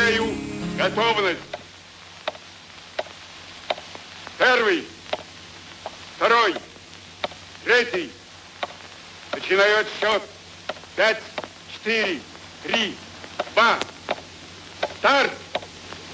Объявляю готовность. Первый, второй, третий. Начинаю отсчет. 5, 4, 3, 2. Старт!